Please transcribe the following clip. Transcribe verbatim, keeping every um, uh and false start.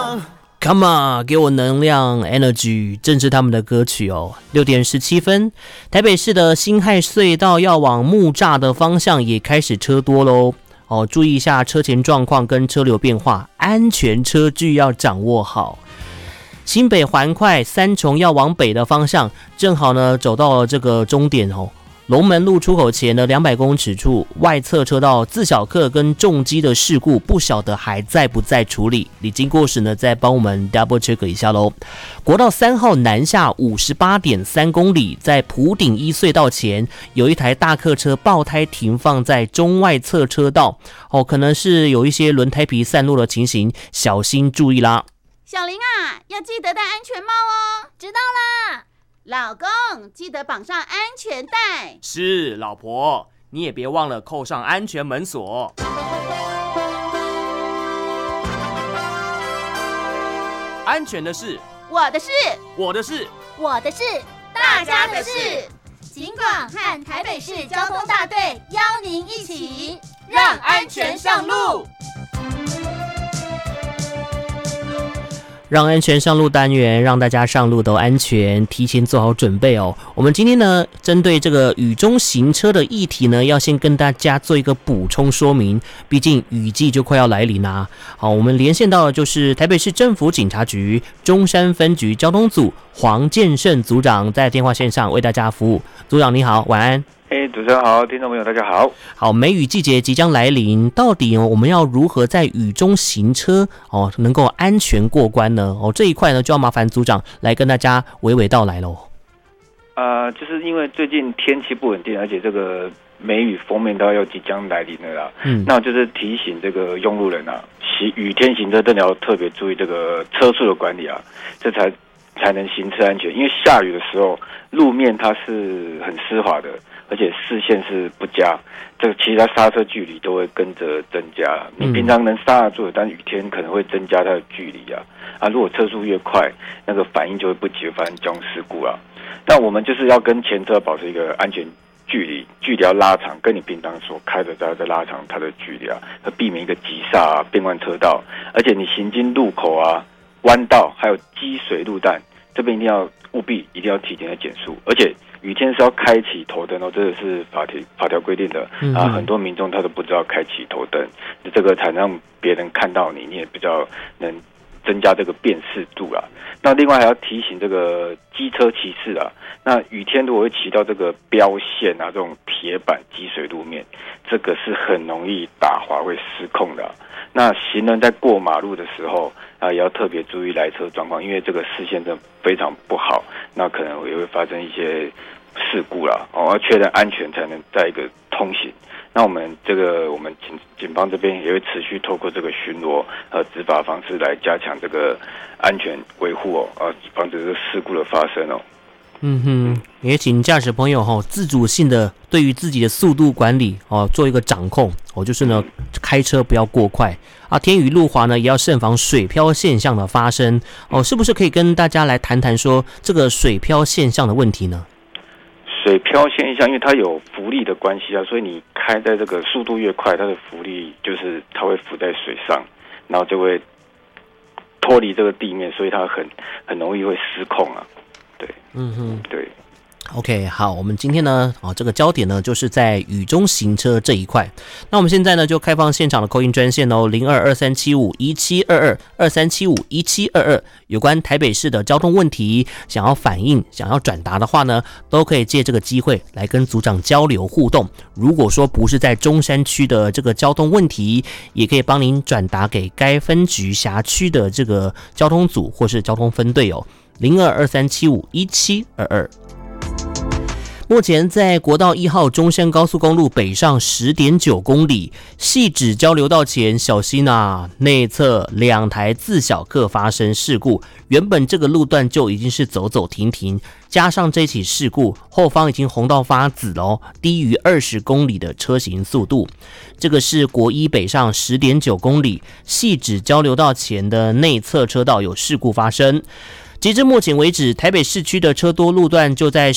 量 ，Come on， 给我能量 ，Energy， 正是他们的歌曲哦。六点十七分，台北市的辛亥隧道要往木栅的方向也开始车多喽。哦，注意一下车前状况跟车流变化，安全车距要掌握好。新北环快三重要往北的方向，正好呢走到了这个终点哦。龙门路出口前的两百公尺处，外侧车道自小客跟重机的事故，不晓得还在不在处理。你经过时呢，再帮我们 double check 一下喽。国道三号南下五十八点三公里，在埔顶一隧道前，有一台大客车爆胎停放在中外侧车道，哦，可能是有一些轮胎皮散落的情形，小心注意啦。 小林啊，要记得戴安全帽哦。 知道啦。 老公，记得绑上安全带。 是，老婆，你也别忘了扣上安全门锁。安全的事， 我的事， 我的事， 我的事， 大家的事。 警广和台北市交通大队邀您一起让安全上路。 让安全上路单元，让大家上路都安全，提前做好准备哦。我们今天呢，针对这个雨中行车的议题呢，要先跟大家做一个补充说明，毕竟雨季就快要来临啦。好，我们连线到的就是台北市政府警察局中山分局交通组黄建胜组长，在电话线上为大家服务。组长你好，晚安。 哎，主持人好，听众朋友大家好。 好，梅雨季节即将来临，到底哦我们要如何在雨中行车哦，能够安全过关呢？哦，这一块呢就要麻烦组长来跟大家娓娓道来喽。 呃，就是因为最近天气不稳定，而且这个梅雨锋面都要即将来临了啦。嗯，那就是提醒这个用路人啊，行雨天行车真的要特别注意这个车速的管理啊，这才才能行车安全。因为下雨的时候，路面它是很湿滑的。而且视线是不佳，这个其他刹车距离都会跟着增加。你平常能刹得住，但雨天可能会增加它的距离啊。啊，如果车速越快，那个反应就会不及发生交通事故啊。那我们就是要跟前车保持一个安全距离，距离要拉长，跟你平常所开的再再拉长它的距离啊，和避免一个急刹啊、变换车道。而且你行经路口啊、弯道还有积水路段，这边一定要务必一定要提前的减速，而且。雨天是要开启头灯哦，这个是法条法条规定的啊。很多民众他都不知道开启头灯，这个才让别人看到你，你也比较能增加这个辨识度啊。那另外还要提醒这个机车骑士啊，那雨天如果会骑到这个标线啊，这种铁板积水路面，这个是很容易打滑会失控的啊。那行人在过马路的时候啊，也要特别注意来车状况，因为这个视线真的非常不好，那可能也会发生一些事故啦。哦，要确认安全才能在一个通行。那我们这个我们警警方这边也会持续透过这个巡逻和执法方式来加强这个安全维护哦，呃，防止这个事故的发生哦。 嗯哼，也请驾驶朋友哈、哦、自主性的对于自己的速度管理哦做一个掌控哦，就是呢开车不要过快啊。天雨路滑呢，也要慎防水漂现象的发生哦。是不是可以跟大家来谈谈说这个水漂现象的问题呢？ 水漂现象，因为它有浮力的关系啊，所以你开在这个速度越快，它的浮力就是它会浮在水上，然后就会脱离这个地面，所以它很很容易会失控啊。对， 嗯哼， 对。 OK， 好，我们今天呢，哦，这个焦点呢，就是在雨中行车这一块。那我们现在呢，就开放现场的扣音专线哦，零二二三七五一七二二二三七五一七二二，有关台北市的交通问题，想要反映、想要转达的话呢，都可以借这个机会来跟组长交流互动。如果说不是在中山区的这个交通问题，也可以帮您转达给该分局辖区的这个交通组或是交通分队哦，零二二三七五一七二二。目前在国道一号中山高速公路北上 十点九公里，汐止交流道前小心啊，内侧两台自小客发生事故，原本这个路段就已经是走走停停，加上这起事故，后方已经红到发紫了，低于二十公里的车行速度。这个是国一北上 十点九公里，汐止交流道前的内侧车道有事故发生。截至目前为止，台北市区的车多路段就在